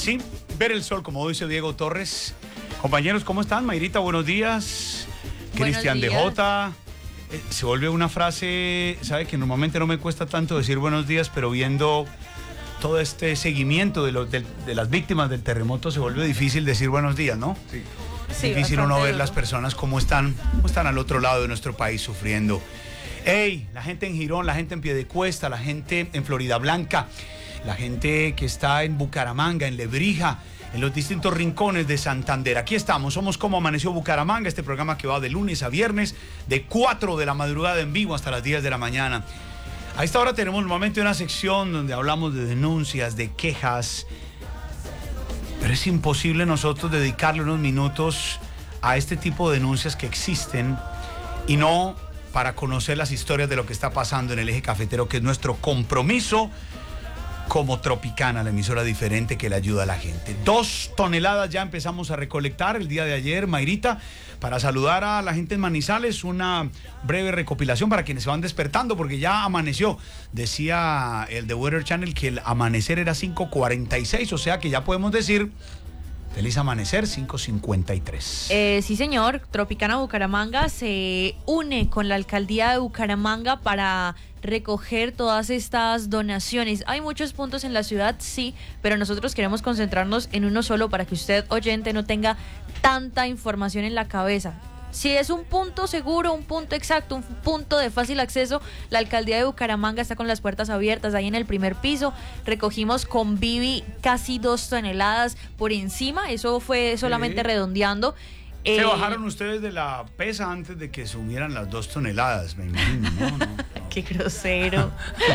Sí, ver el sol, como dice Diego Torres. Compañeros, ¿cómo están? Mayrita, buenos días. Cristian DJ. Se vuelve una frase, ¿sabe? Que normalmente no me cuesta tanto decir buenos días, pero viendo todo este seguimiento de las víctimas del terremoto, se vuelve difícil decir buenos días, ¿no? Sí. Es difícil uno ver las personas cómo están al otro lado de nuestro país sufriendo. ¡Ey! La gente en Girón, la gente en Piedecuesta, la gente en Floridablanca, la gente que está en Bucaramanga, en Lebrija, en los distintos rincones de Santander. Aquí estamos, somos Como Amaneció Bucaramanga, este programa que va de lunes a viernes, de 4 de la madrugada en vivo hasta las 10 de la mañana. A esta hora tenemos normalmente una sección donde hablamos de denuncias, de quejas, pero es imposible nosotros dedicarle unos minutos a este tipo de denuncias que existen y no para conocer las historias de lo que está pasando en el eje cafetero, que es nuestro compromiso como Tropicana, la emisora diferente que le ayuda a la gente. 2 toneladas ya empezamos a recolectar el día de ayer, Mayrita, para saludar a la gente en Manizales, una breve recopilación para quienes se van despertando, porque ya amaneció. Decía el The Weather Channel que el amanecer era 5:46, o sea que ya podemos decir feliz amanecer, 5:53. Sí, señor. Tropicana Bucaramanga se une con la alcaldía de Bucaramanga para recoger todas estas donaciones. Hay muchos puntos en la ciudad, sí, pero nosotros queremos concentrarnos en uno solo para que usted, oyente, no tenga tanta información en la cabeza. Si es un punto seguro, un punto exacto, un punto de fácil acceso, la alcaldía de Bucaramanga está con las puertas abiertas ahí en el primer piso. Recogimos con Vivi casi 2 toneladas por encima, eso fue solamente redondeando. Se bajaron ustedes de la pesa antes de que sumieran las 2 toneladas, me imagino, ¿no? Qué grosero.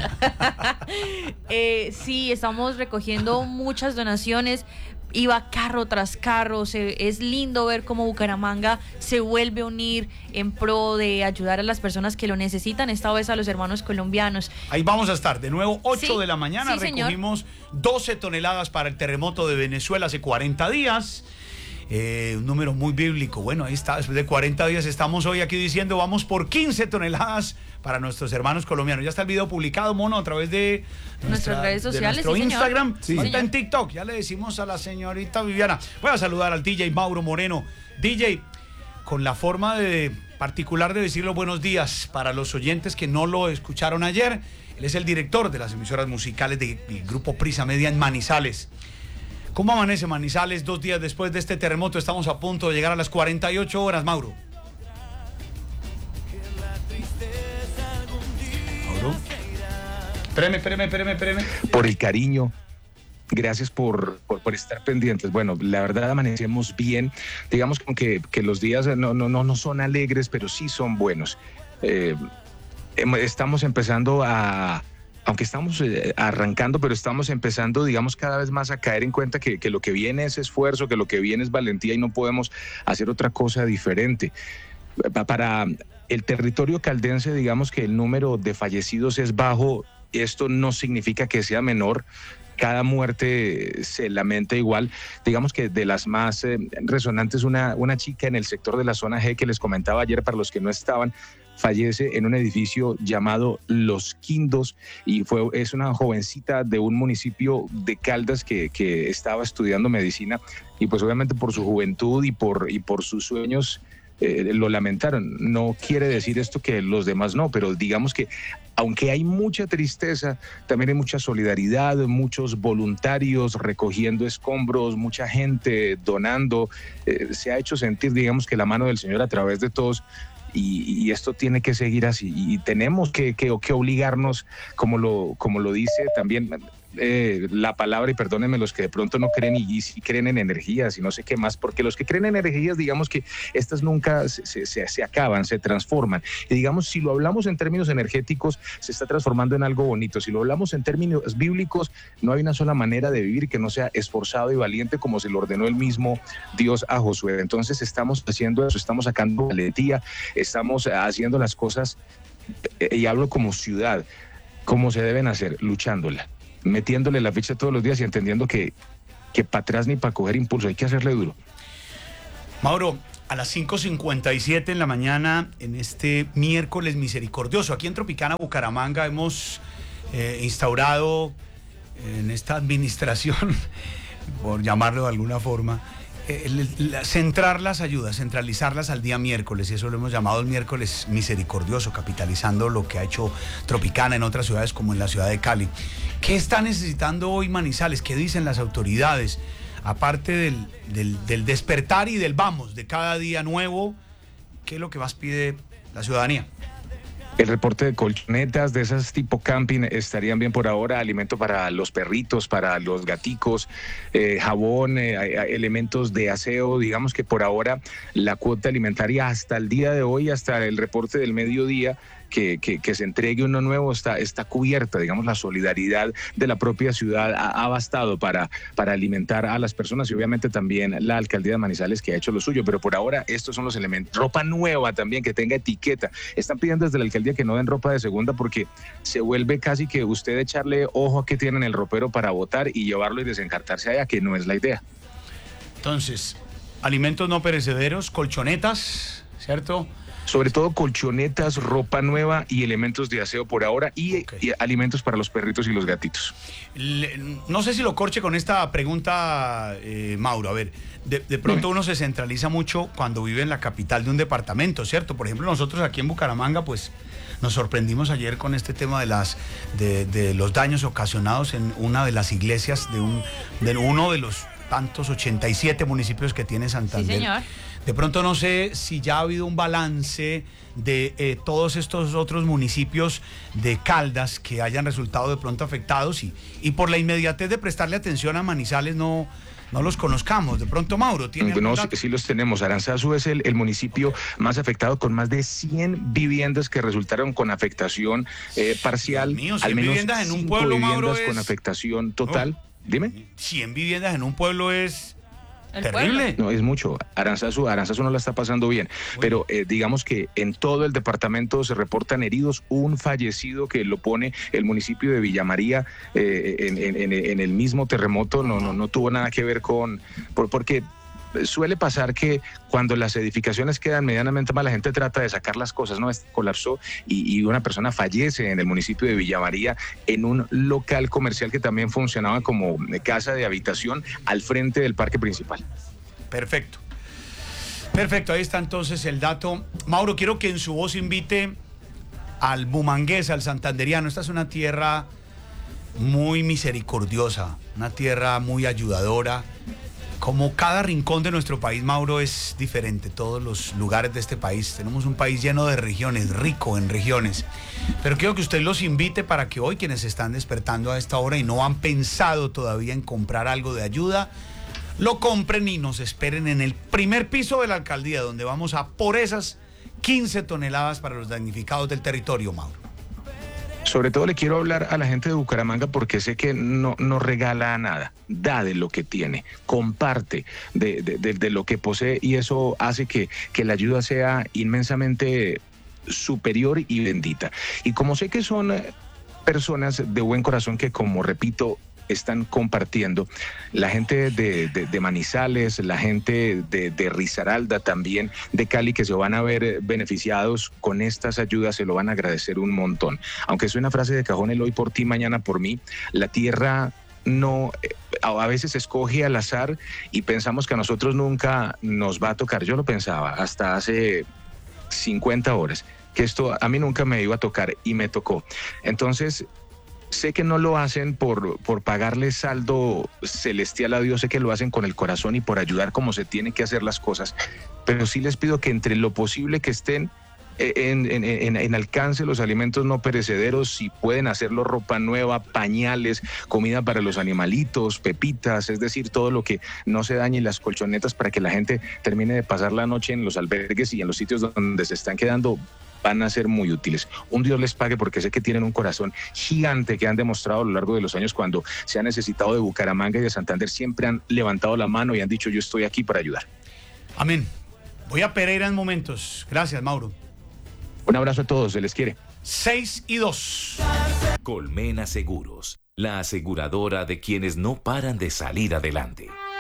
Sí, estamos recogiendo muchas donaciones. Iba carro tras carro. Es lindo ver cómo Bucaramanga se vuelve a unir en pro de ayudar a las personas que lo necesitan, esta vez a los hermanos colombianos. Ahí vamos a estar, de nuevo, 8 de la mañana, sí, recogimos 12 toneladas para el terremoto de Venezuela hace 40 días. Un número muy bíblico. Bueno, ahí está, después de 40 días estamos hoy aquí diciendo vamos por 15 toneladas para nuestros hermanos colombianos. Ya está el video publicado, Mono, a través de nuestras redes sociales, de nuestro Instagram, sí, está en TikTok. Ya le decimos a la señorita Viviana. Voy a saludar al DJ Mauro Moreno. DJ, con la forma particular de decir los buenos días para los oyentes que no lo escucharon ayer. Él es el director de las emisoras musicales del grupo Prisa Media en Manizales. ¿Cómo amanece Manizales 2 días después de este terremoto? Estamos a punto de llegar a las 48 horas, Mauro. Mauro. Espéreme. Por el cariño. Gracias por estar pendientes. Bueno, la verdad amanecemos bien. Digamos que los días no son alegres, pero sí son buenos. Estamos empezando aunque estamos arrancando, pero estamos empezando, digamos, cada vez más a caer en cuenta que lo que viene es esfuerzo, que lo que viene es valentía y no podemos hacer otra cosa diferente. Para el territorio caldense, digamos que el número de fallecidos es bajo. Esto no significa que sea menor. Cada muerte se lamenta igual. Digamos que de las más resonantes, una chica en el sector de la zona G que les comentaba ayer, para los que no estaban, fallece en un edificio llamado Los Quindos y es una jovencita de un municipio de Caldas que estaba estudiando medicina y pues obviamente por su juventud y por sus sueños lo lamentaron. No quiere decir esto que los demás no, pero digamos que aunque hay mucha tristeza, también hay mucha solidaridad, muchos voluntarios recogiendo escombros, mucha gente donando. Se ha hecho sentir, digamos, que la mano del Señor a través de todos. Y esto tiene que seguir así y tenemos que obligarnos, como lo dice también la palabra, y perdónenme los que de pronto no creen y sí creen en energías y no sé qué más, porque los que creen en energías, digamos que estas nunca se acaban, se transforman. Y digamos, si lo hablamos en términos energéticos, se está transformando en algo bonito. Si lo hablamos en términos bíblicos, no hay una sola manera de vivir que no sea esforzado y valiente como se lo ordenó el mismo Dios a Josué. Entonces estamos haciendo eso, estamos sacando valentía, estamos haciendo las cosas, y hablo como ciudad, como se deben hacer, luchándola, metiéndole la ficha todos los días y entendiendo que para atrás ni para coger impulso, hay que hacerle duro. Mauro, a las 5:57 en la mañana, en este miércoles misericordioso, aquí en Tropicana Bucaramanga hemos instaurado en esta administración por llamarlo de alguna forma, centrar las ayudas, centralizarlas al día miércoles, y eso lo hemos llamado el miércoles misericordioso, capitalizando lo que ha hecho Tropicana en otras ciudades como en la ciudad de Cali. ¿Qué está necesitando hoy Manizales? ¿Qué dicen las autoridades? Aparte del despertar y del vamos, de cada día nuevo, ¿qué es lo que más pide la ciudadanía? El reporte de colchonetas de esas tipo camping estarían bien por ahora, alimento para los perritos, para los gaticos, jabón, elementos de aseo. Digamos que por ahora la cuota alimentaria hasta el día de hoy, hasta el reporte del mediodía, que se entregue uno nuevo, está cubierta. Digamos, la solidaridad de la propia ciudad ha bastado para alimentar a las personas, y obviamente también la alcaldía de Manizales, que ha hecho lo suyo. Pero por ahora estos son los elementos. Ropa nueva también, que tenga etiqueta. Están pidiendo desde la alcaldía que no den ropa de segunda, porque se vuelve casi que usted echarle ojo a qué tiene en el ropero para botar y llevarlo y desencartarse allá, que no es la idea. Entonces, alimentos no perecederos, colchonetas, ¿cierto? Sobre todo colchonetas, ropa nueva y elementos de aseo por ahora, y alimentos para los perritos y los gatitos. No sé si lo corche con esta pregunta, Mauro. A ver, de pronto uno se centraliza mucho cuando vive en la capital de un departamento, ¿cierto? Por ejemplo, nosotros aquí en Bucaramanga, pues nos sorprendimos ayer con este tema de los daños ocasionados en una de las iglesias de uno de los tantos 87 municipios que tiene Santander. Sí, señor. De pronto no sé si ya ha habido un balance de todos estos otros municipios de Caldas que hayan resultado de pronto afectados, y por la inmediatez de prestarle atención a Manizales no los conozcamos. De pronto, Mauro, ¿tiene algún dato? Sí los tenemos. Aranzazu es el municipio más afectado, con más de 100 viviendas que resultaron con afectación parcial. Dios mío, 100 al menos viviendas en un 5 pueblo, viviendas Mauro, con afectación total. Dime. 100 viviendas en un pueblo es El terrible. No, es mucho. Aranzazu no la está pasando bien. Pero digamos que en todo el departamento se reportan heridos. Un fallecido que lo pone el municipio de Villa María en el mismo terremoto. No tuvo nada que ver porque suele pasar que cuando las edificaciones quedan medianamente mal, la gente trata de sacar las cosas, ¿no? Colapsó y una persona fallece en el municipio de Villa María, en un local comercial que también funcionaba como casa de habitación al frente del parque principal. Perfecto, ahí está entonces el dato. Mauro, quiero que en su voz invite al bumangués, al santanderiano. Esta es una tierra muy misericordiosa, una tierra muy ayudadora. Como cada rincón de nuestro país, Mauro, es diferente. Todos los lugares de este país, tenemos un país lleno de regiones, rico en regiones. Pero quiero que usted los invite para que hoy, quienes están despertando a esta hora y no han pensado todavía en comprar algo de ayuda, lo compren y nos esperen en el primer piso de la alcaldía, donde vamos a por esas 15 toneladas para los damnificados del territorio, Mauro. Sobre todo le quiero hablar a la gente de Bucaramanga, porque sé que no regala nada, da de lo que tiene, comparte de lo que posee, y eso hace que la ayuda sea inmensamente superior y bendita. Y como sé que son personas de buen corazón que, como repito, están compartiendo, la gente de Manizales, la gente de Risaralda, también de Cali, que se van a ver beneficiados con estas ayudas, se lo van a agradecer un montón. Aunque es una frase de cajón, el hoy por ti, mañana por mí, la tierra no, a veces escoge al azar y pensamos que a nosotros nunca nos va a tocar. Yo lo pensaba hasta hace 50 horas, que esto a mí nunca me iba a tocar, y me tocó. Entonces, sé que no lo hacen por pagarle saldo celestial a Dios, sé que lo hacen con el corazón y por ayudar como se tienen que hacer las cosas, pero sí les pido que entre lo posible que estén en alcance los alimentos no perecederos, si pueden hacerlo, ropa nueva, pañales, comida para los animalitos, pepitas, es decir, todo lo que no se dañe, las colchonetas para que la gente termine de pasar la noche en los albergues y en los sitios donde se están quedando, van a ser muy útiles. Un Dios les pague, porque sé que tienen un corazón gigante que han demostrado a lo largo de los años. Cuando se ha necesitado de Bucaramanga y de Santander, siempre han levantado la mano y han dicho: yo estoy aquí para ayudar. Amén. Voy a Pereira en momentos. Gracias, Mauro. Un abrazo a todos, se les quiere. 6-2. Colmena Seguros, la aseguradora de quienes no paran de salir adelante.